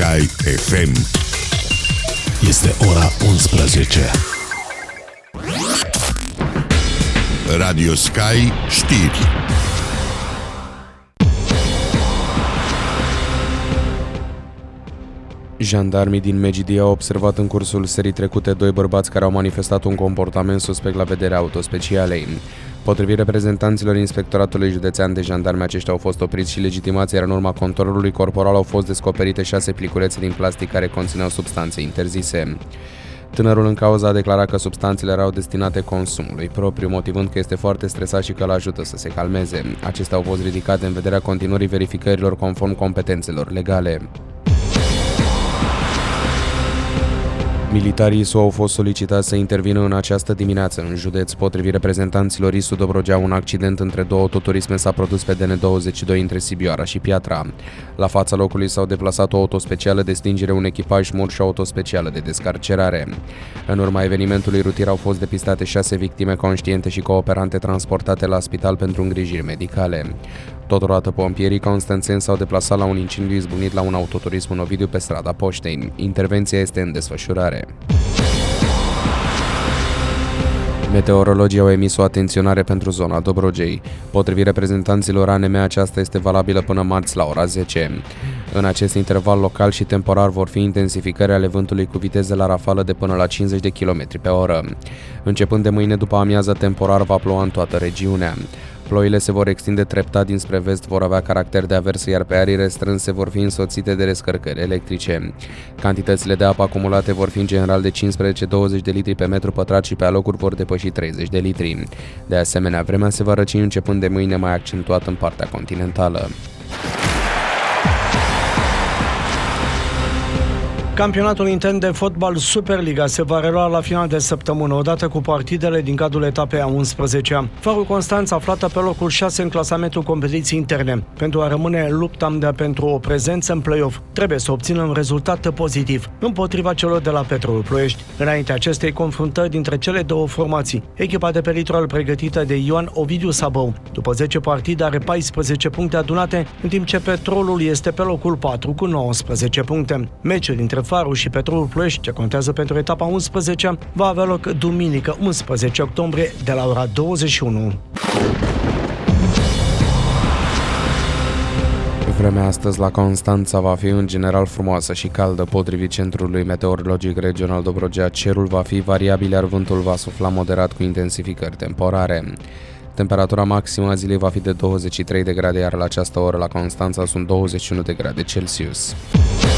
Sky FM. Este ora 11. Radio Sky știri. Jandarmii din Medgidia au observat în cursul serii trecute 2 bărbați care au manifestat un comportament suspect la vederea autospecialei. Potrivit reprezentanților Inspectoratului Județean de Jandarmi, aceștia au fost opriți și legitimați, iar în urma controlului corporal au fost descoperite 6 pliculețe din plastic care conțineau substanțe interzise. Tânărul în cauză a declarat că substanțele erau destinate consumului propriu, motivând că este foarte stresat și că îl ajută să se calmeze. Acestea au fost ridicate în vederea continuării verificărilor conform competențelor legale. Militarii ISU au fost solicitați să intervină în această dimineață în județ. Potrivit reprezentanților ISU Dobrogea, un accident între 2 autoturisme s-a produs pe DN22 între Sibioara și Piatra. La fața locului s-au deplasat o autospecială de stingere, un echipaj MUR și o autospecială de descarcerare. În urma evenimentului rutier au fost depistate 6 victime conștiente și cooperante transportate la spital pentru îngrijiri medicale. Totodată, pompierii constanțeni s-au deplasat la un incendiu izbucnit la un autoturism în Ovidiu pe strada Poștei. Intervenția este în desfășurare. Meteorologii au emis o atenționare pentru zona Dobrogei. Potrivit reprezentanților ANM, aceasta este valabilă până marți la ora 10. În acest interval local și temporar vor fi intensificări ale vântului cu viteze la rafală de până la 50 de km pe oră. Începând de mâine după amiază, temporar va ploua în toată regiunea. Ploile se vor extinde treptat dinspre vest, vor avea caracter de avers, iar pe arii restrânse vor fi însoțite de descărcări electrice. Cantitățile de apă acumulate vor fi în general de 15-20 de litri pe metru pătrat și pe alocuri vor depăși 30 de litri. De asemenea, vremea se va răci începând de mâine, mai accentuat în partea continentală. Campionatul intern de fotbal Superliga se va relua la final de săptămână, odată cu partidele din cadrul etapei a 11-a. Farul Constanța, aflată pe locul 6 în clasamentul competiției interne. Pentru a rămâne în lupta pentru o prezență în play-off, trebuie să obțină un rezultat pozitiv împotriva celor de la Petrolul Ploiești. Înainte acestei confruntări dintre cele două formații, echipa de pe litoral pregătită de Ioan Ovidiu Sabău, după 10 partide, are 14 puncte adunate, în timp ce Petrolul este pe locul 4 cu 19 puncte. Meciul dintre Farul și Petrolul Ploiești, ce contează pentru etapa 11, va avea loc duminică 11 octombrie de la ora 21. Vremea astăzi la Constanța va fi în general frumoasă și caldă. Potrivit Centrului Meteorologic Regional Dobrogea, cerul va fi variabil, iar vântul va sufla moderat cu intensificări temporare. Temperatura maximă a zilei va fi de 23 de grade, iar la această oră la Constanța sunt 21 de grade Celsius.